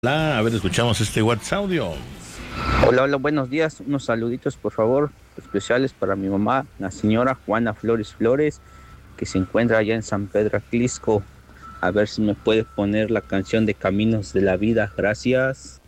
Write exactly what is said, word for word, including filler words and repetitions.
Hola, a ver, escuchamos este WhatsApp audio. Hola, hola, buenos días. Unos saluditos, por favor, especiales para mi mamá, la señora Juana Flores Flores, que se encuentra allá en San Pedro Atlisco. A ver si me puede poner la canción de Caminos de la Vida. Gracias.